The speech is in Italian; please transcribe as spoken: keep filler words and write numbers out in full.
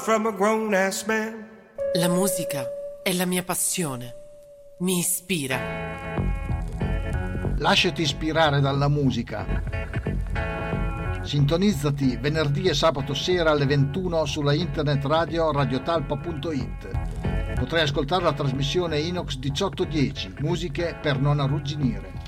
From a grown-ass man. La musica è la mia passione. Mi ispira. Lasciati ispirare dalla musica. Sintonizzati venerdì e sabato sera alle ventuno sulla internet radio radiotalpa punto it. Potrai ascoltare la trasmissione Inox diciotto dieci, musiche per non arrugginire.